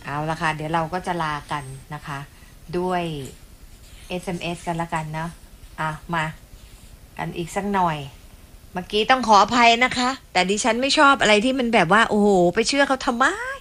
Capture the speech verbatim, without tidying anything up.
เอาละค่ะเดี๋ยวเราก็จะลากันนะคะ ด้วย เอส เอ็ม เอส กันละกันเนาะอ่ะมากันอีกสักหน่อย เมื่อกี้ต้องขออภัยนะคะ แต่ดิฉันไม่ชอบอะไรที่มันแบบว่า โอ้โห ไปเชื่อเขาทำไม